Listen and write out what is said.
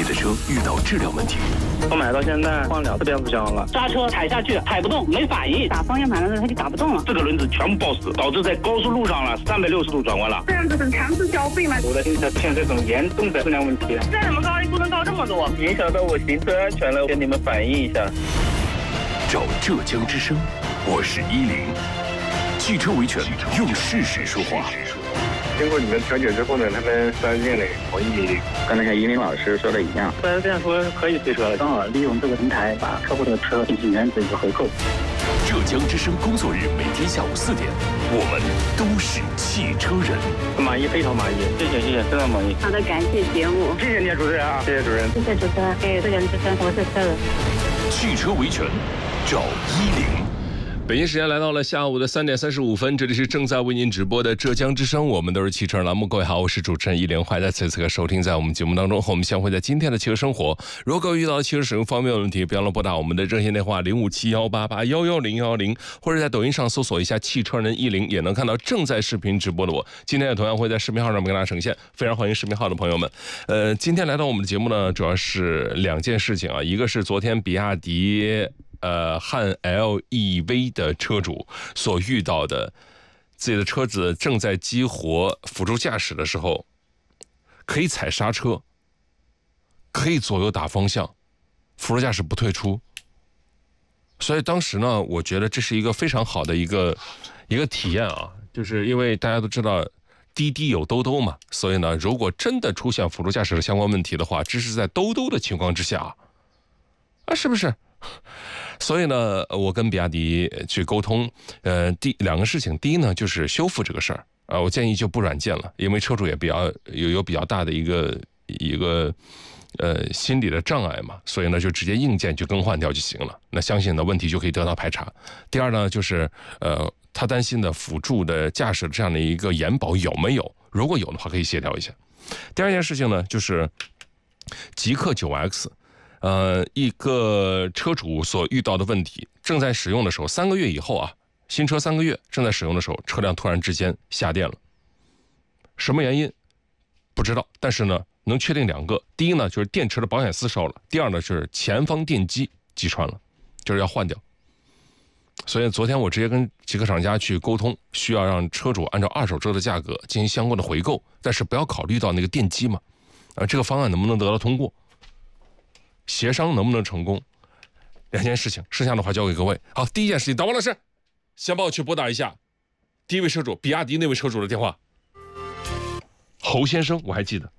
的车遇到质量问题。 我买到现在换了4遍不香了， 刹车踩下去踩不动，没反应，打方向盘的时候它就打不动了。 4个轮子全部抱死，导致在高速路上了360度转弯了。 这样子很强制消费吗？ 我的新车出现这种严重的质量问题， 再怎么高不能高这么多， 影响到我行车安全了，跟你们反映一下。 找浙江之声，我是10，汽车维权用事实说话。 经过你们调解之后呢，他们4S店呢同意， 刚才像10老师说的一样 4S店说可以退车了， 刚好利用这个平台把客户的车进行原则一个回购。 浙江之声工作日每天下午4点，我们都是汽车人。 满意，非常满意，谢谢，非常满意。 好的，感谢节目， 谢谢你主持人啊，谢谢主任， 谢谢主持人，浙江之声，我是车人。 汽车维权，找10。北京时间来到了下午的3点35分，这里是正在为您直播的浙江之声，我们都是汽车人栏目。各位好，我是主持人10，欢迎在此刻收听。在我们节目当中和我们相会在今天的汽车生活。如果各位遇到汽车使用方面的问题，别忘了拨打我们的热线电话057188110110，或者在抖音上搜索一下汽车人10，也能看到正在视频直播的我。今天也同样会在视频号上面跟大家呈现，非常欢迎视频号的朋友们。今天来到我们的节目呢，主要是2件事情啊，一个是昨天比亚迪汉 LEV 的车主所遇到的，自己的车子正在激活辅助驾驶的时候，可以踩刹车，可以左右打方向，辅助驾驶不退出。所以当时呢，我觉得这是一个非常好的一个体验啊，就是因为大家都知道滴滴有兜兜嘛，所以呢，如果真的出现辅助驾驶的相关问题的话，这是在兜兜的情况之下啊，是不是？所以呢，我跟比亚迪去沟通，两个事情。第一呢，就是修复这个事儿啊，我建议就不软件了，因为车主也有比较大的一个心理的障碍嘛，所以呢，就直接硬件去更换掉就行了。那相信呢，问题就可以得到排查。第二呢，就是他担心的辅助的驾驶这样的一个延保有没有？如果有的话，可以协调一下。第二件事情呢，就是极氪 9X。一个车主所遇到的问题，正在使用的时候，3个月以后啊，新车3个月正在使用的时候，车辆突然之间下电了，什么原因不知道，但是呢，能确定2个，第一呢就是电池的保险丝烧了，第二呢是前方电机击穿了，就是要换掉。所以昨天我直接跟极氪厂家去沟通，需要让车主按照2手车的价格进行相关的回购，但是不要考虑到那个电机嘛，这个方案能不能得到通过？协商能不能成功，2件事情，剩下的话交给各位。好，第一件事情，导播老师先帮我去拨打一下第一位车主比亚迪那位车主的电话。侯先生我还记得，